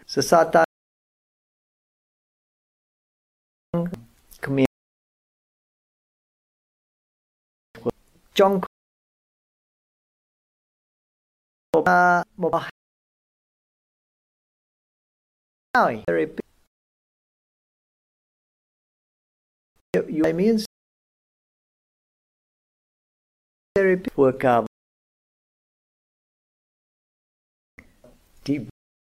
Sesatan kemia trong một hai therapy you means therapy workout deep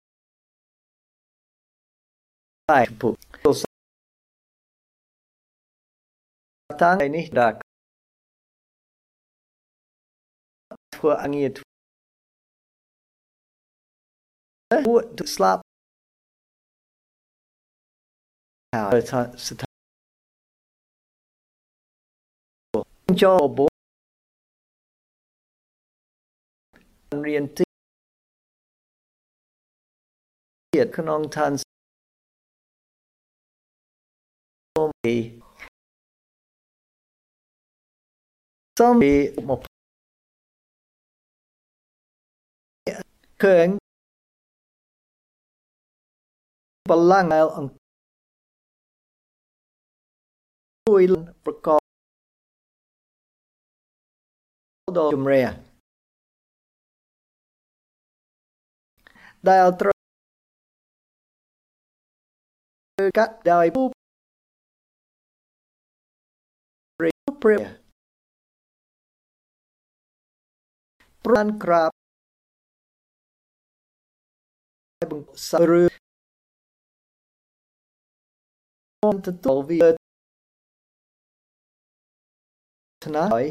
dive book tang ini dak for angin to slap cho bố riêng tiết khả năng than zombie một khởi balang al ang tuổiประกอบโดยจุมเรียได้อัลตรากัดได้ผู้เปรียปรานกราบบังสรือมองตัวตัววิทนาหอย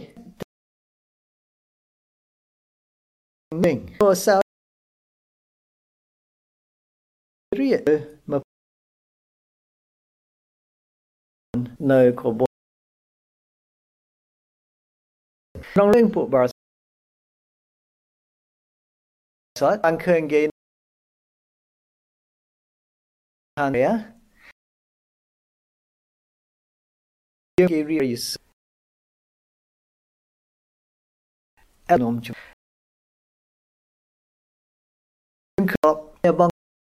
นิ่งตัวสาวเรียกมาเนยขบน้องเล่นผู้บาสตั้งเครื่องเกณฑ์ทางเนี้ยยังเรียสแอดนมจุดขอบเนี่ยบัง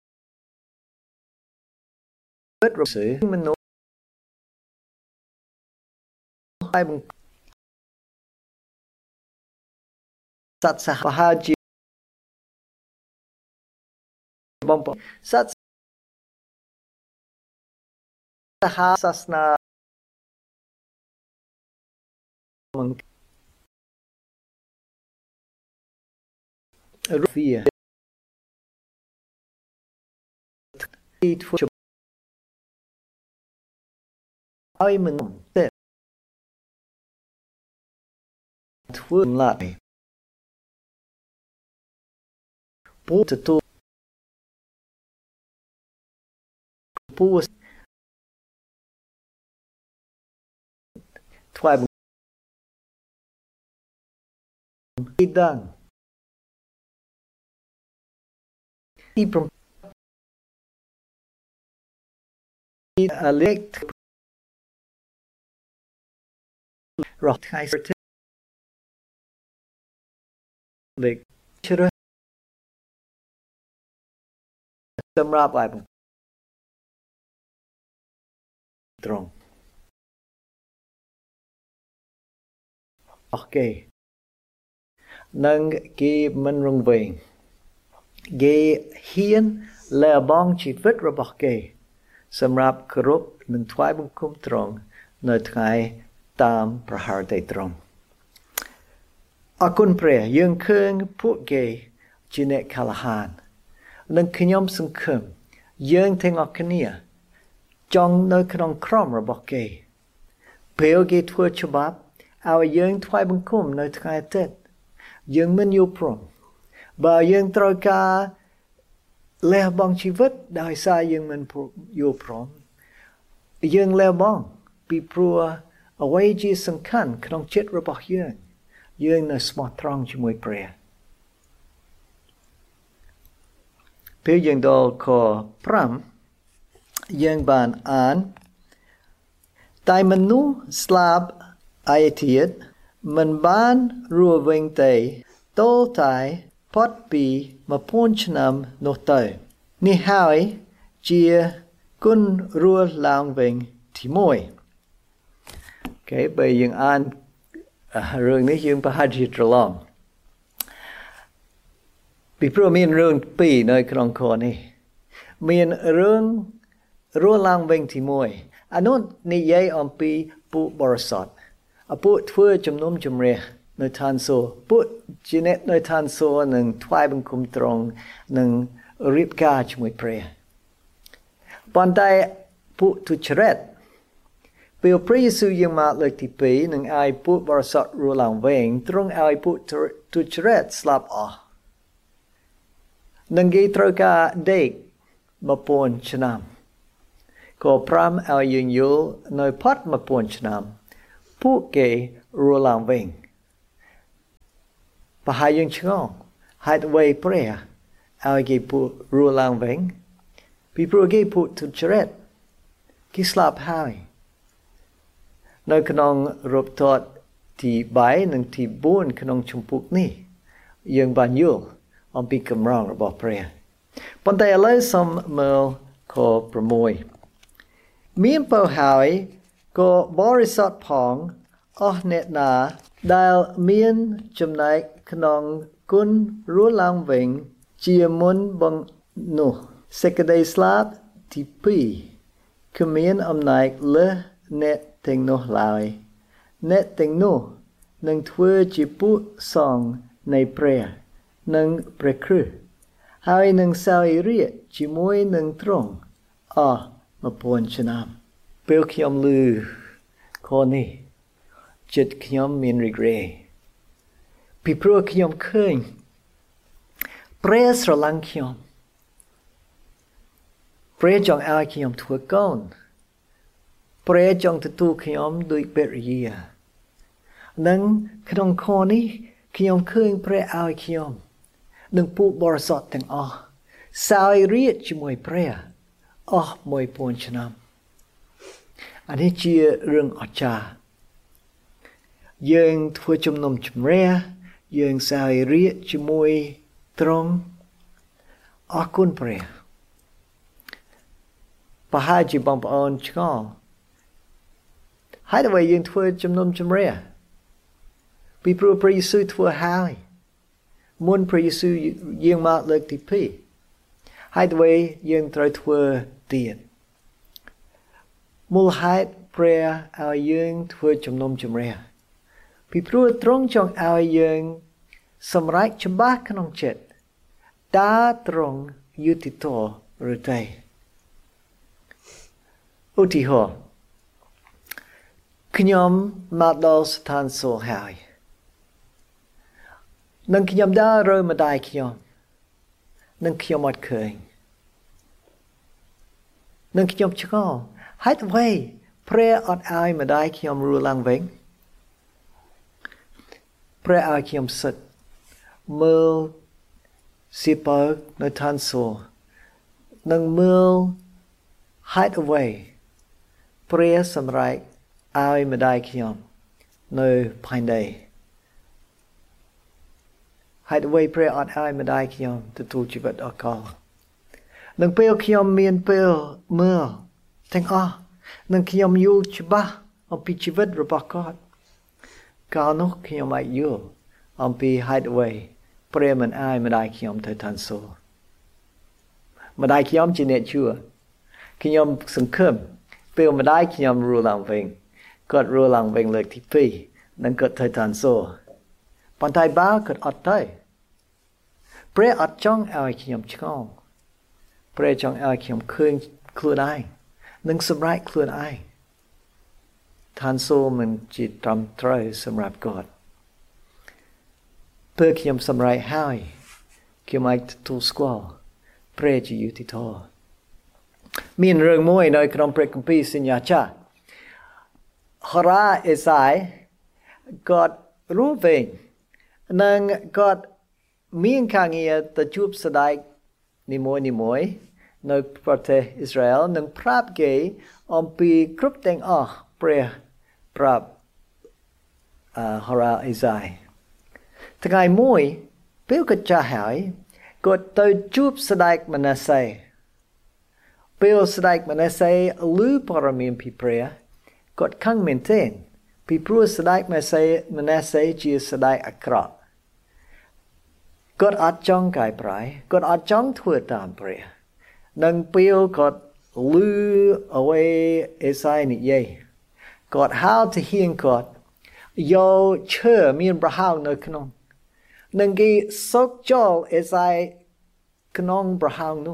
เปิดรบสื่อมันโน้ให้บังสัตว์สหาจีบังปสัตว์สหาศาสนามังรูฟีที่ทั่วไอ้มันเต็มทั่วหลายปูจะตัวปูทวายบุญดังที่พรหมที่เล็กรอดไทยสถิตเล็กเชื่อสำหรับอะไรตรงโอเคนั่งกีมันรงเวงเกเฮียนและบองชีวิตระบบเกสำหรับครบหนึ่งทวายบังคุมตรงในทางตามประหารได้ตรงอากุนเปรย์ยังเครื่องพวกเกจีเนคาลหานนั่งขยมสังคมยังเทงออกเนียจองในขนมครอมระบบเกเพื่อเกทั่วฉบับเอายังทวายบังคุมในทางเต็ดยังมันอยู่พร้อมบ่ยังตรอกาเลี้ยบองชีวิตได้สายยังมันอยู่พร้อมยังเลี้ยบองปีพรัวเอาไว้จีสำคัญขนมเจ็ดระบบยังในสมอตรองช่วยเปรียเพื่อยังดอลขอพรำยังบานอ่านไตมันนูสลาบไอเทียดมันบ้านรัวเวงเตยโตไตพอดปีมาพูนชนำโนเตย Ni hai chia kun rua lang vinh thì môi. Okay, bây giờ an rừng này dương pa haji tralong. Bị pro miền rừng pi nơi trong kho này. Miền rừng rua lang vinh thì môi. Anh nói ni dây om pi pu borasot. Pu thưa chum nôm chum re nơi than so. Pu chinet nơi than so nâng thoai bằng kum trong nâng rip ca chum môi pre. Bọn tay pu tu chret. Bill pre su yang ma lek ti pi nâng ai pu borasot rua lang vinh trong ai pu tu chret slap off. Nâng ghi trôi ca đếch mà buồn chân nam. Có pram ao dương dụ nơi phát mà buồn chân nam. Phụ kê rùa lang vinh. Và hai dương chân ngon. Hai vây brea. Ao ghi phụ rùa lang vinh. Vì phụ ghi phụ tu chret. Kì slap hai. Nơi khả nông rộp tọt thì bái nâng thì buồn khả nông chung phụ ni. Dương bàn dụ. Ông bị cầm rong rồi bỏ pre. Bọn tay lấy xong mơ cóប្រមួយ មានបើហើយក៏បរិសុទ្ធផងអស់អ្នកណាដែលមានចំណែកក្នុងគុណរស់ឡើងវិញជាមុនបងនោះសេចក្តីស្លាប់ទី2គ្មានអំណាចលើសអ្នកទាំងនោះឡើយអ្នកទាំងនោះនឹងធ្វើជាពួកសង្ឃនៃព្រះនិងព្រះគ្រិស្តហើយនឹងសោយរាជ្យជាមួយនឹងទ្រង់អស់1000ឆ្នាំពេលខ្ញុំឮខនេះចិត្តខ្ញុំមានរីករាយពីព្រោះខ្ញុំឃើញព្រះស្រឡាញ់ខ្ញុំព្រះចង់ឲ្យខ្ញុំធ្វើកូនព្រះចង់ទទួលខ្ញុំដោយបរិយានិងក្នុងខនេះខ្ញុំឃើញព្រះឲ្យខ្ញុំនឹងពួកបរិសុទ្ធទាំងអស់សោយរាជ្យជាមួយព្រះអស់1000ឆ្នាំអានេះជារឿងអស្ចារ្យយើងធ្វើជំនុំជម្រះយើងសោយរាជ្យជាមួយទ្រង់អរគុណព្រះប្រហែលជាបងប្អូនឆ្ងល់ហើយដើម្បីយើងធ្វើជំនុំជម្រះពីព្រោះព្រះយេស៊ូវធ្វើហើយមុនព្រះយេស៊ូវយាងមកលើកទី2ហើយដើម្បីយើងត្រូវធ្វើទៀតមូលហេតុព្រះឲ្យយើងធ្វើជំនុំជម្រះពីព្រោះទ្រង់ចង់ឲ្យយើងសម្រេចច្បាស់ក្នុងចិត្តតើទ្រង់យុត្តិធម៌ឬទេឧទាហរណ៍ខ្ញុំមកដល់ស្ថានសួគ៌ហើយនឹងខ្ញុំដើររើម្ដាយខ្ញុំនឹងខ្ញុំអត់ឃើញនឹងខ្ញុំឆ្ងល់ហេតុអ្វីព្រះអត់ឲ្យម្ដាយខ្ញុំរស់ឡើងវិញព្រះឲ្យខ្ញុំសិតមើលសិពើនៅឋានសួគ៌នឹងមើលហេតុអ្វីព្រះសម្រេចឲ្យម្ដាយខ្ញុំនៅផែនដីហេតុអ្វីព្រះអត់ឲ្យម្ដាយខ្ញុំទទួលជីវិតអកលនឹងពេលខ្ញុំមានពេលមើលទាំងអស់នឹងខ្ញុំយល់ច្បាស់អំពីជីវិតរបស់គាត់កាលនោះខ្ញុំអាចយល់អំពីហេតុអ្វីព្រះមិនឲ្យម្ដាយខ្ញុំទៅឋានសួគ៌ម្ដាយខ្ញុំជាអ្នកchúaខ្ញុំសង្ឃឹមពេលម្ដាយខ្ញុំរស់ឡើងវិញគាត់រស់ឡើងវិញលើកទី2នឹងគាត់ទៅឋានសួគ៌ប៉ុន្តែបើគាត់អត់ទៅព្រះអត់ចង់ឲ្យខ្ញុំឆ្ងល់ព្រះចង់ឲ្យខ្ញុំឃើញខ្លួនឯងនិងសម្រេចខ្លួនឯងឋានសួគ៌មិនជាត្រឹមត្រូវសម្រាប់គាត់ពេលខ្ញុំសម្រេចហើយខ្ញុំអាចទទួលស្គាល់ព្រះជាយុត្តិធម៌មានរឿងមួយនៅក្នុងព្រះគម្ពីរសញ្ញាចាស់ហរ៉ាអេសាយគាត់រស់វិញនិងគាត់មានការងារទៅជួបស្ដេចនីមួយៗនៅប្រទេសអ៊ីស្រាអែលនិងប្រាប់គេអំពីគ្រប់ទាំងអស់ព្រះប្រាប់ហរ៉ាអេសាយថ្ងៃមួយពេលគាត់ចាស់ហើយគាត់ទៅជួបស្ដេចម៉ាណាសេពេលស្ដេចម៉ាណេសេឮព័ត៌មានពីព្រះគាត់ខឹងមែនទែនពីព្រោះស្ដេចម៉ាណេសេជាស្ដេចអាក្រក់គាត់អត់ចង់កែប្រែគាត់អត់ចង់ធ្វើតាមព្រះនឹងពេលគាត់ឮអ្វីអេសាយនិយាយគាត់ហៅទាហានគាត់យកឈើមានប្រហោងនៅក្នុងនឹងគេសុកចូលអេសាយក្នុងប្រហោងនោះ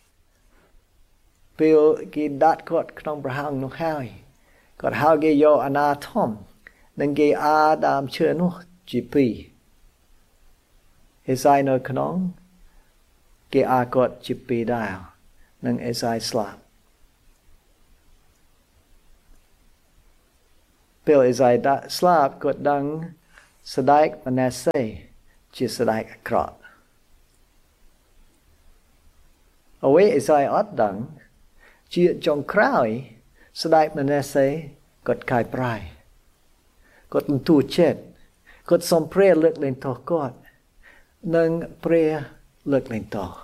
ពេលគេដាក់គាត់ក្នុងប្រហោងនោះហើយគាត់ហៅគេយកអាណាធំនឹងគេអាដើមឈើនោះជាពីរអេសាយនៅក្នុងគេអាគាត់ជាពីរដែរនឹងអេសាយស្លាប់ពេលអេសាយស្លាប់គាត់ដឹងស្ដេចម៉ាណេសេជាស្ដេចអាក្រក់អ្វីអេសាយអត់ដឹងជាចុងក្រោយស្ដេចម៉ាណេសេគាត់កែប្រែគាត់មិនទូចិត្តគាត់សុំព្រះលើកលែងទោសគាត់និងព្រះលើកលែងទោស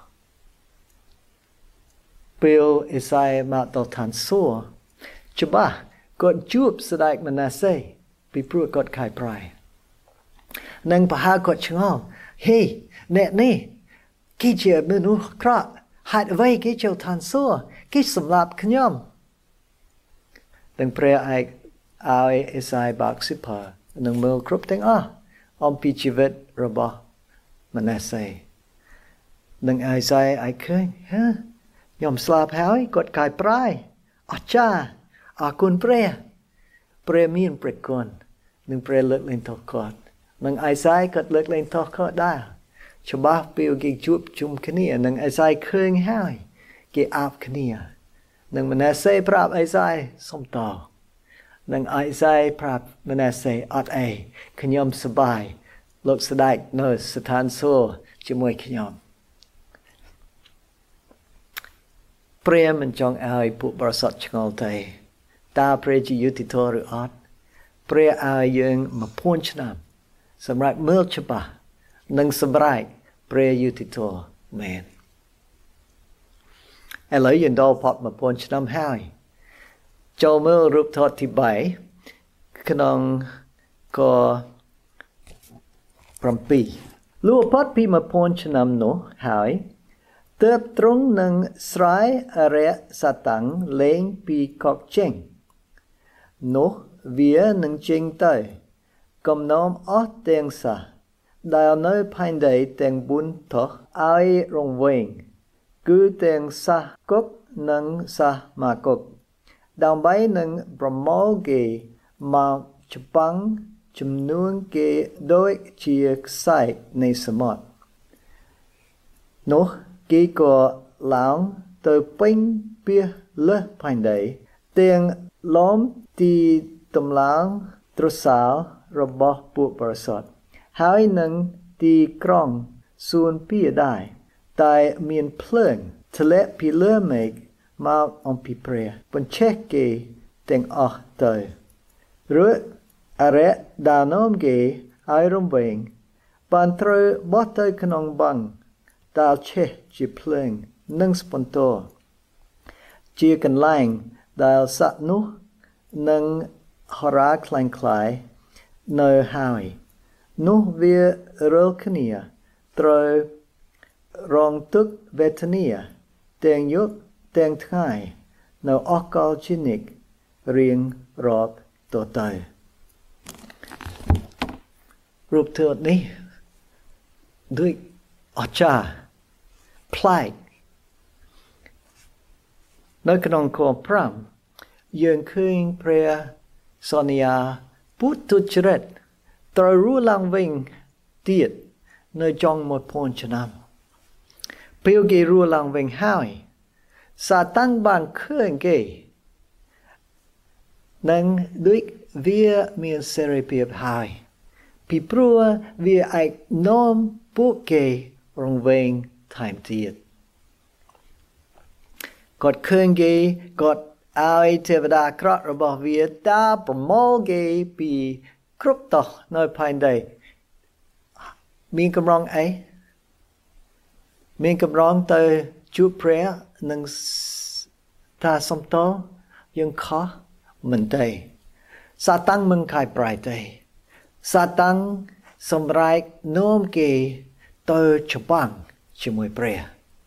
ពេលអេសាយមកដល់ឋានសួគ៌ច្បាស់គាត់ជួបស្ដេចម៉ាណេសេពីព្រោះគាត់កែប្រែនិងប្រហែលគាត់ឆ្ងល់ហេអ្នកនេះគេជាមនុស្សក្រក់ហេតុអ្វីគេចូលឋានសួគ៌គេសម្លាប់ខ្ញុំទាំងព្រះឯកឲ្យអេសាយបាក់សិផានឹងមើលគ្រប់ទាំងអស់អំពីជីវិតរបស់ម៉ាណេសេនឹងអេសាយឲ្យឃើញខ្ញុំស្លាប់ហើយគាត់កែប្រែអស្ចារ្យអរគុណព្រះមានព្រះគុណនឹងព្រះលើកលែងទោសគាត់នឹងអេសាយគាត់លើកលែងទោសគាត់ដែរច្បាស់ពេលគេជួបជុំគ្នានឹងអេសាយឃើញហើយគេអាប់គ្នានឹងម៉ាណេសេប្រាប់អេសាយសុំតនឹងអេសាយប្រាប់ម៉ាណេសេអត់អីខ្ញុំសប្បាយលោកស្ដេចនៅស្ថានសួគ៌ជាមួយខ្ញុំព្រះមិនចង់ឲ្យពួកបរិសុទ្ធឆ្ងល់ទេតើព្រះជាយុត្តិធម៌ឬអត់ព្រះឲ្យយើង1000ឆ្នាំសម្រាប់មើលច្បាស់និងសម្រេចព្រះយុត្តិធម៌មែនឥឡូវយើងដល់ផុត1000ឆ្នាំហើយចូលមើលរូបថតទី3ក្នុងក7លុះផុតពី1000ឆ្នាំនោះហើយទើបទ្រង់នឹងស្រាយអរិយសតាំងលែងពីកកចេញនោះវានឹងចេញទៅកំណោមអស់ទាំងសះដែលនៅផែនដីទាំង4ទោះឲ្យរង្វែងគឺទាំងសះគុកនិងសះមកគុកដើម្បីនឹងប្រមូលគេមកច្បាំងចំនួនគេដូចជាខ្សែនៃសមុទ្រនោះគេក៏ឡើងទៅពេញពីលើផែនដីទាំងលំទីតម្លើងទ្រសោរបស់ពួកបរិសុទ្ធហើយនឹងទីក្រុងសួនពីដែរតែមានភ្លើងធ្លាក់ពីលើមេឃមកអំពីព្រះបញ្ឆេះគេទាំងអស់ទៅរួចអរិយដែលនាំគេឲ្យរំវែងបានត្រូវបោះទៅក្នុងបឹងដែលឆេះជាភ្លើងនិងស្ពន្ទរជាកន្លែងដែលសត្វនោះនឹងហោរាខ្លាំងខ្លាយនៅហើយនោះវារើគ្នាត្រូវរងទុក្ខវេទនាទាំងយប់ទាំងថ្ងៃនៅអកលជានិច្ចរៀងរាប់តទៅរូបថតនេះដូចអស្ចារ្យប្លែកនៅក្នុងខ5យើងឃើញព្រះសន្យាពុទ្ធចរិតត្រូវរស់ឡើងវិញទៀតនៅចុង1000ឆ្នាំពេលគេរស់ឡើងវិញហើយសាតាំងបានឃើញគេនឹងដូចវាមានសេរីភាពហើយពីព្រោះវាអាចនាំពួកគេរង្វែងថែមទៀតគាត់ឃើញគេគាត់ឲ្យទេវតាក្រក់របស់វាតាប្រមូលគេពីគ្រប់តោះនៅផែនដីមានកម្រងអីមានកម្រងទៅជួបព្រះនិង ta som to dương khó mình đây sa tăng mừng khai prai đây sa tăng som rai nôm kì tôi chụp bằng chỉ mùi pre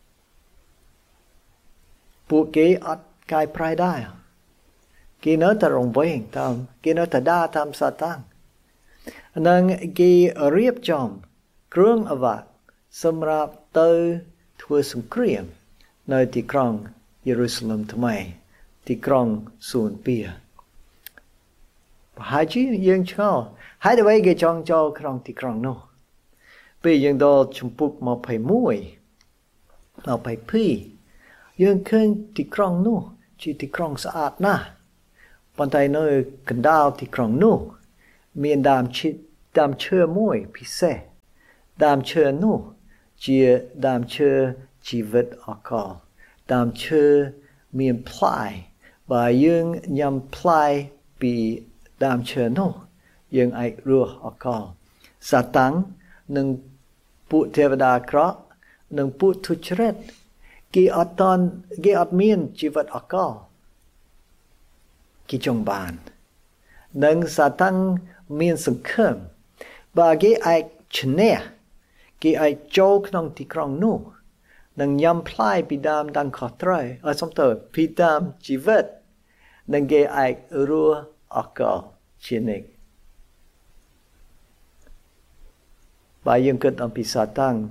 buộc kì ọt khai prai đai kì nó ta rong veng tam kì nó ta đa tam sa tăng nâng kì riệp chom krương avat som rap tôi thua sung kriam nơi tì krong Jerusalem tham mày tì krong suôn pia hai chứ dương cho hai đứa bay cái chong cho krong tì krong no bây dương đó chung bục mà phải muối mà phải phi dương khơi tì krong no chỉ tì krong saat na bàn tay nơi cần đào tì krong no miền đam chơi muối phi xe đam chơi no chia đam chơi chỉ vật ở cỏ đam chơi miền plai và dương nhằm plai bị đam chơi no dương ai rùa ở cỏ sa tăng nâng phụ thế đà krọ nâng phụ thu chết kỳ ở ton kỳ ở miền chỉ vật ở cỏ kỳ trong bàn nâng sa tăng miền sừng khơm và kỳ ai chne kỳ ai châuក្នុងទីក្រុងនោះនឹងញ៉ាំផ្លែពីដើមដល់ខុសត្រូវឲ្យសំទៅពីដើមជីវិតនឹងគេអាចរស់អកលជានិច្ចបើយើងគិតអំពីសាតាំង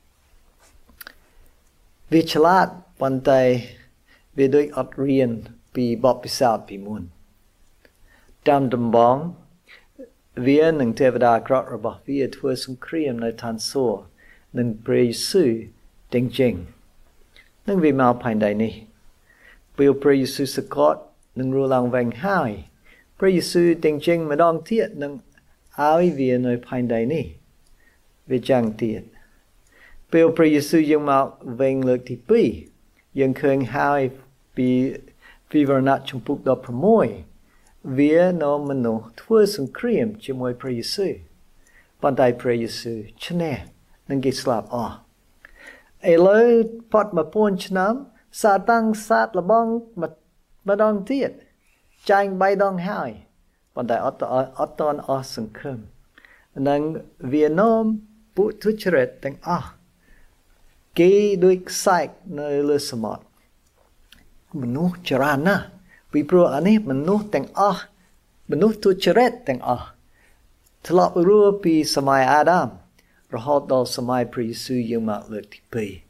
វាឆ្លាតប៉ុន្តែវាដូចអត់រៀនពីបបពិសោធន៍ពីមុនតាមដំបងវានឹងទេវតាក្រក់របស់វាធ្វើសង្គ្រាមនៅឋានសួគ៌នឹងព្រះយេស៊ូវទាំងចេញនឹងវាមកផែនដីនេះពេលព្រះយេស៊ូវសកត់នឹងរស់ឡើងវិញហើយព្រះយេស៊ូវទាំងចេញម្ដងទៀតនឹងឲ្យវានៅផែនដីនេះវាចាំងទៀតពេលព្រះយេស៊ូវយើងមកវិញលើកទី2យើងឃើញហើយពីវរណៈជំពូក16វានៅមនុស្សធ្វើសង្គ្រាមជាមួយព្រះយេស៊ូវប៉ុន្តែព្រះយេស៊ូវឈ្នះនឹងគេស្លាប់អស់ឥឡូវផុត1000ឆ្នាំសាតាំងសាទលបងម្ដងទៀតចាញ់3ដងហើយប៉ុន្តែអត់តន់អស់សង្ឃឹមនឹងវានាំពុទ្ធចរិតទាំងអស់គេដូចខ្សែនៅលើសមុទ្រមនុស្សច្រើនណាស់ពីព្រោះអានេះមនុស្សទាំងអស់មនុស្សទុច្ចរិតទាំងអស់ធ្លាប់រស់ពីសម័យអាដាមរហូតដល់សម័យព្រះយេស៊ូវយើងមកលើកទី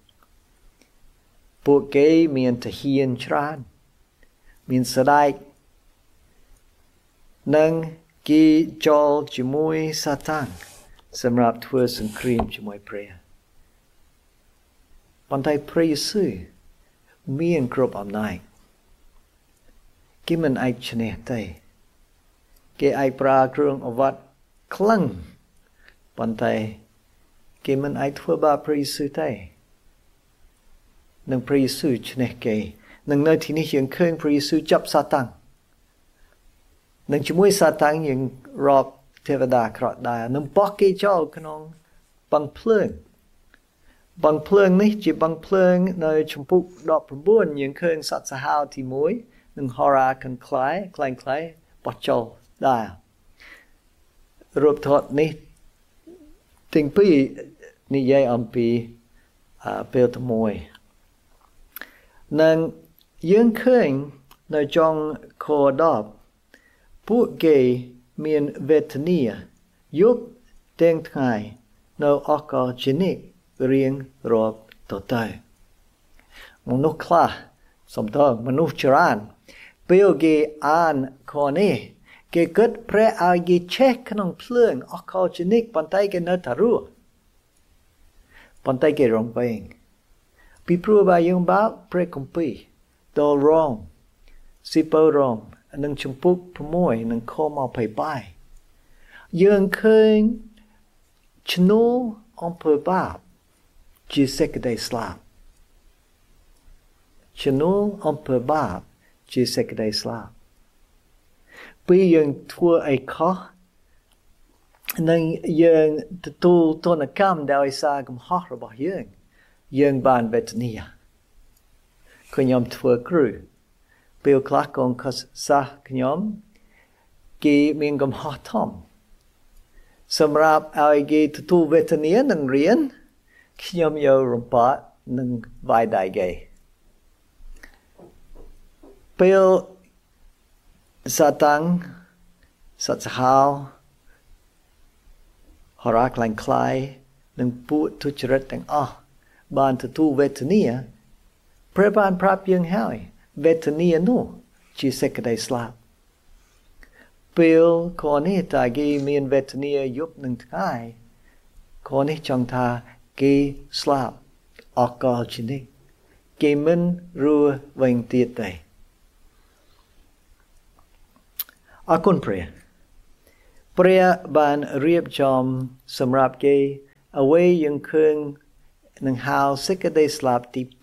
2ពួកគេមានទាហានច្រើនមានស្ដេចនិងគេចូលជាមួយសាតាំងសម្រាប់ធ្វើសង្គ្រាមជាមួយព្រះប៉ុន្តែព្រះយេស៊ូវមានគ្រប់អំណាចគេមិនអាចឈ្នះទេគេអាចប្រើគ្រឿងអវត្តខ្លាំងប៉ុន្តែគេមិនអាចធ្វើបាបព្រះយេស៊ូវទេនឹងព្រះយេស៊ូវឈ្នះគេនឹងនៅទីនេះយើងឃើញព្រះយេស៊ូវចាប់សាតាំងនឹងជាមួយសាតាំងយើងរាប់ទេវតាក្រក់ដែរនឹងបោះគេចូលក្នុងបឹងភ្លើងនេះជាបឹងភ្លើងនៅជំពូក19យើងឃើញសត្វសាហាវទី1នឹងហោរាខាងខ្លាំងបោះចូលដែររូបថតនេះទាំងពីរនិយាយអំពីពេលថ្មីនឹងយើងឃើញនៅចុងខ10ពួកគេមានវេទនាយប់ទាំងថ្ងៃនៅអកលជានិច្ចរៀងរាប់ទៅមនុស្សខ្លះសំដៅមនុស្សច្រើនពេលគេអានខនេះគេគិតព្រះឲ្យគេឆេះក្នុងភ្លើងអកលជានិច្ចប៉ុន្តែគេនៅតែរស់ប៉ុន្តែគេរងវិញពីព្រោះបើយើងបើកព្រះគម្ពីរដល់រ៉ូមស៊ីប៉ូរ៉ូមនឹងជំពូក6នឹងខ23យើងឃើញឈ្នួលអំពើបាបជាសេចក្តីស្លាប់ឈ្នួលអំពើបាបជាសេចក្តីស្លាប់ពេលយើងធ្វើអីខុសនឹងយើងទទួលទណ្ឌកម្មដោយសារកំហុសរបស់យើងបានវេទនាខ្ញុំធ្វើគ្រឹះពេលខ្លះកូនសិស្សខ្ញុំគេមានកំហុសធំសម្រាប់ឲ្យគេទទួលវេទនានឹងរៀនខ្ញុំយករំពាត់នឹងវាយដៃគេពេលសាតាំងសត្វសាហាវហរ៉ាក្លែងក្លាយនឹងពួកទុច្ចរិតទាំងអស់បានទទួលវេទនាព្រះបានប្រាប់យើងហើយវេទនានោះជាសេចក្តីស្លាប់ពេលខនេះតាគេមានវេទនាយប់នឹងថ្ងៃខនេះចង់ថាគេស្លាប់អកលជានិច្ចគេមិនរស់វិញទៀតទេអរគុណព្រះបានរៀបចំសម្រាប់គេអ្វីយើងឃើញនឹងហៅសេចក្តីស្លាប់ទី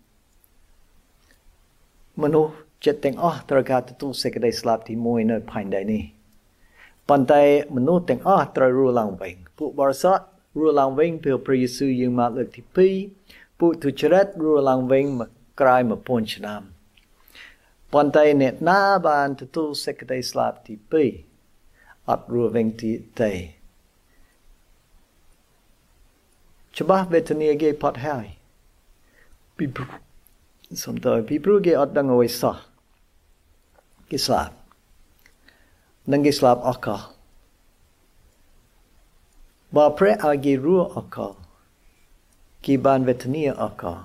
2មនុស្សចិត្តទាំងអស់ត្រូវការទទួលសេចក្តីស្លាប់ទី1នៅផែនដីនេះប៉ុន្តែមនុស្សទាំងអស់ត្រូវរស់ឡើងវិញពួកបរិសុទ្ធរស់ឡើងវិញពេលព្រះយេស៊ូវយើងមកលើកទី2ពួកទុច្ចរិតរស់ឡើងវិញក្រោយ1000ឆ្នាំប៉ុន្តែអ្នកណាបានទទួលសេចក្តីស្លាប់ទី2អត់រស់វិញទៀតទេច្បាស់វេទនាគេផុតហើយពីព្រោះគេអត់ដឹងអ្វីសោះគេស្លាប់នឹងគេស្លាប់អកលបើព្រះឲ្យគេរស់អកលគេបានវេទនាអកល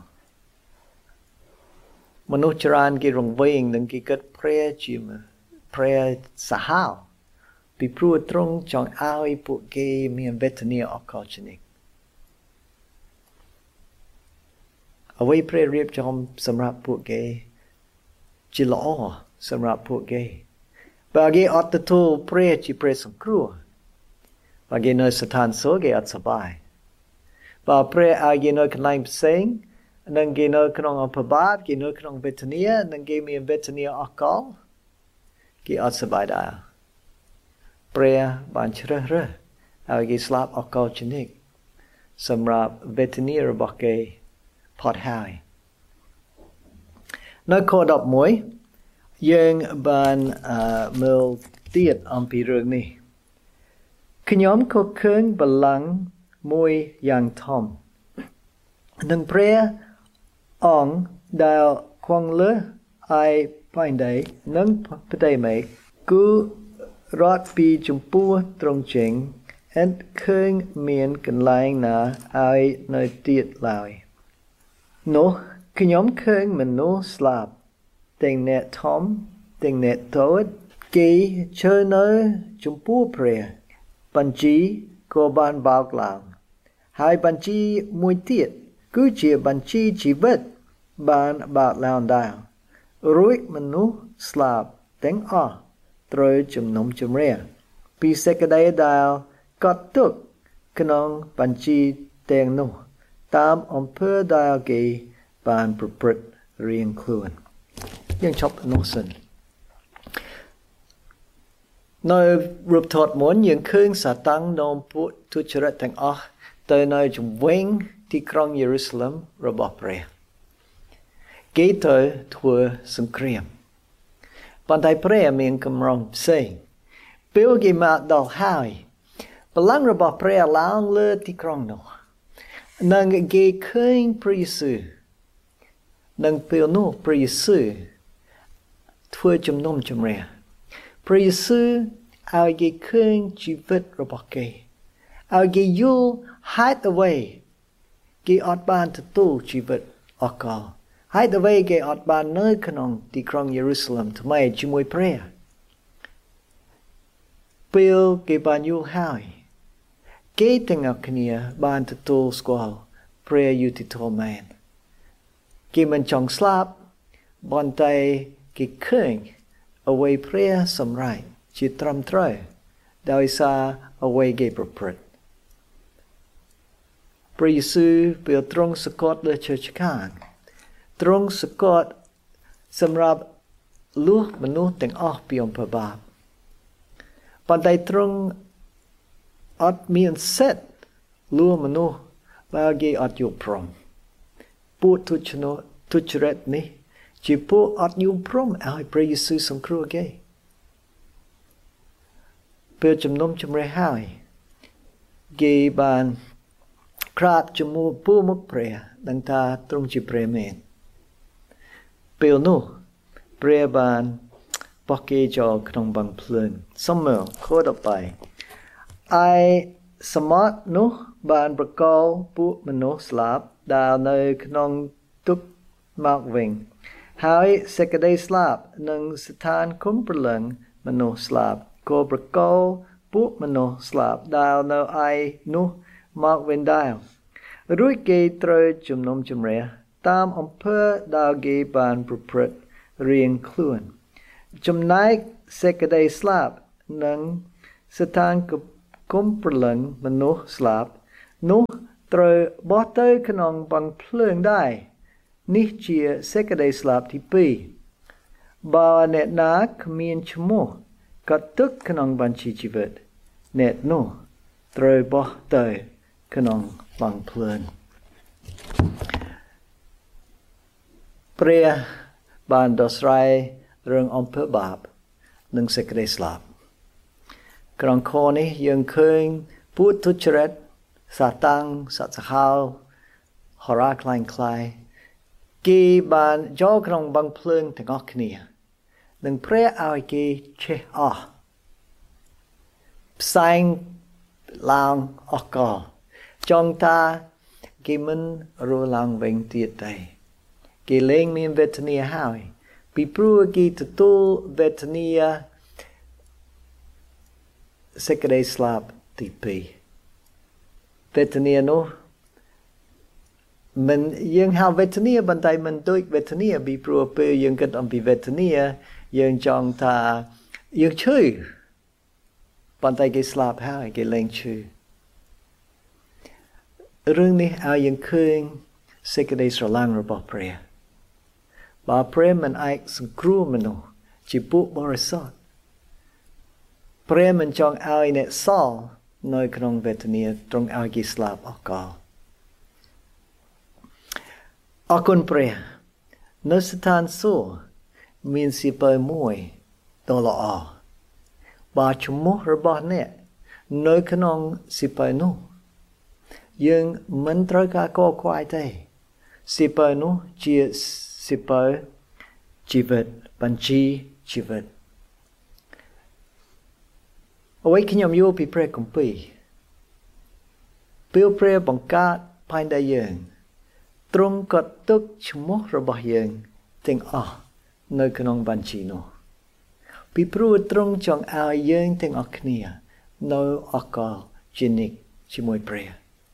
មនុស្សច្រើនគេរង្វេងនឹងគេគិតព្រះជាព្រះសាហាវពីព្រោះទ្រង់ចង់ឲ្យពួកគេមានវេទនាអកលជានិច្ចអ្វីព្រះរៀបចំសម្រាប់ពួកគេជាល្អសម្រាប់ពួកគេបើគេអត់ទទួលព្រះជាព្រះសង្គ្រោះបើគេនៅស្ថានសួគ៌គេអត់សប្បាយបើព្រះឲ្យគេនៅកន្លែងផ្សេងនឹងគេនៅក្នុងអភបាតគេនៅក្នុងវេទនានឹងគេមានវេទនាអកលគេអត់សប្បាយដែរព្រះបានជ្រើសរើសឲ្យគេស្លាប់អកលជានិច្ចសម្រាប់វេទនារបស់គេផុតហើយនៅខ11យើងបានមើលទៀតអំពីរឿងនេះខ្ញុំក៏ឃើញបល្ល័ង្កមួយយ៉ាងធំនិងព្រះអង្គដែលគង់លើឯផែនដីនិងផ្ទៃមេឃគឺរត់ពីចំពោះទ្រង់ចេញឥតឃើញមានកន្លែងណាឲ្យនៅទៀតឡើយនោះខ្ញុំឃើញមនុស្សស្លាប់ទាំងអ្នកធំទាំងអ្នកតូចគេឈរនៅចំពោះព្រះបញ្ជីក៏បានបើកឡើងហើយបញ្ជីមួយទៀតគឺជាបញ្ជីជីវិតបានបើកឡើងដែររួចមនុស្សស្លាប់ទាំងអស់ត្រូវជំនុំជម្រះពីសេចក្តីដែលកត់ទុកក្នុងបញ្ជីទាំងនោះតាមអំពើដែលគេបានប្រព្រឹត្តរៀងខ្លួនយើងឈប់នោះសិននៅរូបថតមុនយើងឃើញសាតាំងនាំពួកទុច្ចរិតទាំងអស់ទៅនៅជុំវិញទីក្រុងយេរូសាឡិមរបស់ព្រះគេទៅធ្វើសង្គ្រាមប៉ុន្តែព្រះមានកម្រងផ្សេងពេលគេមកដល់ហើយបល្ល័ង្ករបស់ព្រះឡើងលើទីក្រុងនោះនិងគេឃើញព្រះយេស៊ូវនិងពេលនោះព្រះយេស៊ូវធ្វើជំនុំជម្រះព្រះយេស៊ូវឲ្យគេឃើញជីវិតរបស់គេឲ្យគេយល់ហេតុអ្វីគេអត់បានទទួលជីវិតអកលហេតុអ្វីគេអត់បាននៅក្នុងទីក្រុងយេរូសាឡិមថ្មីជាមួយព្រះពេលគេបានយល់ហើយគេទាំងអស់គ្នាបានទទួលស្គាល់ព្រះយុត្តិធម៌មែនគេមិនចង់ស្លាប់ប៉ុន្តែគេឃើញអ្វីព្រះសម្រេចជាត្រឹមត្រូវដោយសារអ្វីគេប្រព្រឹត្តព្រះយេស៊ូវពេលទ្រង់សគត់លើឈើឆ្កាងទ្រង់សគត់សម្រាប់លួសមនុស្សទាំងអស់ពីអំពើបាបប៉ុន្តែទ្រង់អត់មានសិទ្ធិលួសមនុស្សបើគេអត់យល់ព្រមពួកទុច្ចរិតនេះ chỉពួកអត់យល់ព្រមឲ្យព្រះយេស៊ូវសង្គ្រោះគេពេលជំនុំជម្រះហើយគេបានក្រាបជំនួសពួកមុខព្រះដឹងថាទ្រង់ជាព្រះមែនពេលនោះព្រះបានបោះគេចូលក្នុងបឹងភ្លើងសំមើខូដទៅឯសមុទ្រនោះបានប្រកល់ពួកមនុស្សស្លាប់ដែលនៅក្នុងទុក្ខមកវិញហើយសេចក្តីស្លាប់និងស្ថានគុំប្រលឹងមនុស្សស្លាប់ក៏ប្រកល់ពួកមនុស្សស្លាប់ដែលនៅឯនោះមកវិញដែររួចគេត្រូវជំនុំជម្រះតាមអំពើដែលគេបានប្រព្រឹត្តរៀងខ្លួនចំណែកសេចក្តីស្លាប់និងស្ថានគុំប្រលឹងមនុស្សស្លាប់នោះត្រូវបោះទៅក្នុងបឹងភ្លើងដែរនេះជាសេចក្តីស្លាប់ទី2បើអ្នកណាគ្មានឈ្មោះក៏ទុកក្នុងបញ្ជីជីវិតអ្នកនោះត្រូវបោះទៅក្នុងបឹងភ្លើងព្រះបានដោះស្រាយរឿងអំពើបាបនិងសេចក្តីស្លាប់ក្នុងខនេះយើងឃើញពួកទុច្ចរិតសាតាំងសត្វសាហាវហោរាខ្លាំងខ្លាយគេបានចូលក្នុងបឹងភ្លើងទាំងអស់គ្នានិងព្រះឲ្យគេឆេះអស់ផ្សែងឡើងអស់កលចង់ថាគេមិនរស់ឡើងវិញទៀតទេគេលែងមានវេទនាហើយពីព្រោះគេទទួលវេទនាសេចក្តីស្លាប់ទី2វេទនានោះមិនយើងហៅវេទនាបន្តែមិនដូចវេទនាពីព្រោះពេលយើងគិតអំពីវេទនាយើងចង់ថាយើងឈឺប៉ុន្តែគេស្លាប់ហើយគេលែងឈឺរឿងនេះឲ្យយើងឃើញសេចក្តីស្រឡាញ់របស់ព្រះបើព្រះមិនអាចសង្គ្រោះមនុស្សជាពួកបរិសុទ្ធព្រះមិនចង់ឲ្យអ្នកសល់នៅក្នុងវេទនាទ្រង់ឲ្យគេស្លាប់អស់កលអរគុណព្រះនៅស្ថានសួគ៌មានសៀវភៅមួយដ៏ល្អបើឈ្មោះរបស់អ្នកនៅក្នុងសៀវភៅនោះយើងមិនត្រូវការកខ្វល់ទេសៀវភៅនោះជាសៀវភៅជីវិតបញ្ជីជីវិតអ្វីខ្ញុំយល់ពីព្រះគម្ពីរពេលព្រះបង្កើតផែនដីយើងទ្រង់ក៏ទុកឈ្មោះរបស់យើងទាំងអស់នៅក្នុងបញ្ជីនោះពីព្រោះទ្រង់ចង់ឲ្យយើងទាំងអស់គ្នានៅអកលជានិច្ចជាមួយព្រះ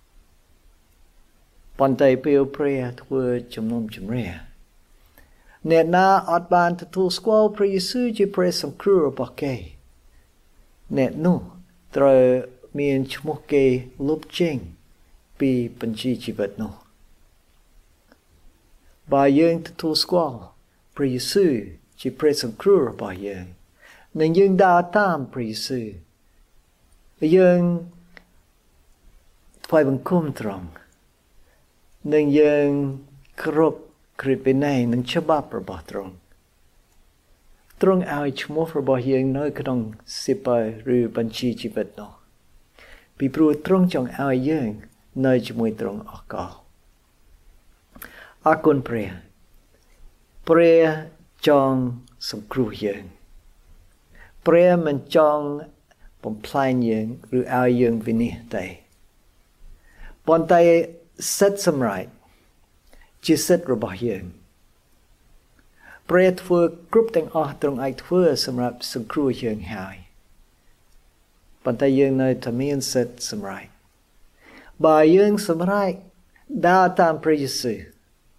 ប៉ុន្តែពេលព្រះធ្វើជំនុំជម្រះអ្នកណាអត់បានទទួលស្គាល់ព្រះយេស៊ូវជាព្រះសង្គ្រោះរបស់គេអ្នកនោះត្រូវមានឈ្មោះគេលុបចេញពីបញ្ជីជីវិតនោះបើយើងទទួលស្គាល់ព្រះយេស៊ូវជាព្រះសង្គ្រោះរបស់យើងនិងយើងដើរតាមព្រះយេស៊ូវយើងថ្វាយបង្គំទ្រង់និងយើងគោរពក្រឹតវិន័យនិងច្បាប់របស់ទ្រង់ទ្រង់ឲ្យឈ្មោះរបស់យើងនៅក្នុងសៀវភៅឬបញ្ជីជីវិតនោះពីព្រោះទ្រង់ចង់ឲ្យយើងនៅជាមួយទ្រង់អស់កលអរគុណព្រះព្រះចង់សង្គ្រោះយើងព្រះមិនចង់បំផ្លាញយើងឬឲ្យយើងវិនិច្ឆ័យទេប៉ុន្តែសិទ្ធិសម្រេចជាសិទ្ធិរបស់យើងព្រះធ្វើគ្រប់ទាំងអស់ទ្រង់អាចធ្វើសម្រាប់សង្គ្រោះយើងហើយប៉ុន្តែយើងនៅតែមានសិទ្ធិសម្រេចបើយើងសម្រេចដើរតាមព្រះយេស៊ូវ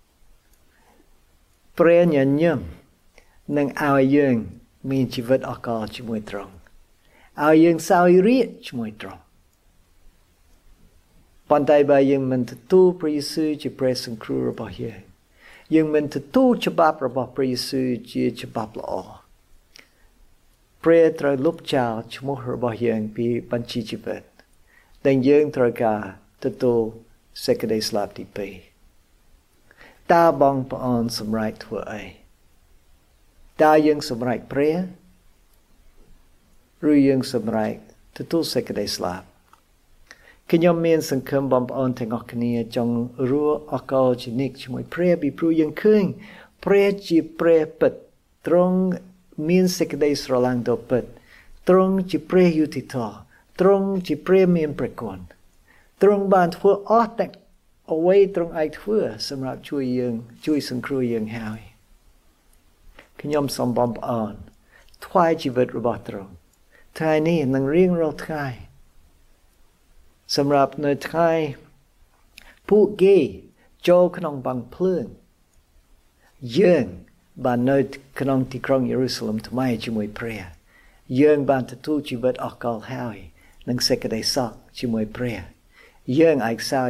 ព្រះញញឹមនឹងឲ្យយើងមានជីវិតអកលជាមួយទ្រង់ឲ្យយើងសោយរាជ្យជាមួយទ្រង់ប៉ុន្តែបើយើងមិនទទួលព្រះយេស៊ូវជាព្រះសង្គ្រោះរបស់យើងយើងមិនទទួលច្បាប់របស់ព្រះយេស៊ូវជាច្បាប់ល្អព្រះត្រូវលុបចោលឈ្មោះរបស់យើងពីបញ្ជីជីវិតដែលយើងត្រូវការទទួលសេចក្តីស្លាប់ទី2តើបងប្អូនសម្រេចធ្វើអីតើយើងសម្រេចព្រះឬយើងសម្រេចទទួលសេចក្តីស្លាប់ខ្ញុំមានសង្ឃឹមបងប្អូនទាំងអស់គ្នាចង់រស់អកលជានិច្ចជាមួយព្រះពីព្រោះយើងឃើញព្រះជាព្រះពិតទ្រង់មានសេចក្តីស្រឡាញ់ដ៏ពិតទ្រង់ជាព្រះយុត្តិធម៌ទ្រង់ជាព្រះមានព្រះគុណទ្រង់បានធ្វើអស់តែអ្វីទ្រង់ឯងធ្វើសម្រាប់ជួយយើងជួយសង្គ្រោះយើងហើយខ្ញុំសូមបងប្អូនថ្វាយជីវិតរបស់ទ្រង់ថ្ងៃនេះនិងរៀងរាល់ថ្ងៃសម្រាប់នៅថ្ងៃពួកគេចូលក្នុងបាំងភ្លើងយើងបាននៅក្នុងទីក្រុងយេរូសាឡឹមថ្មីជាមួយព្រះយើងបានទទួលជីវិតអកលហើយនិងសេចក្តីសុខជាមួយព្រះយើងអាច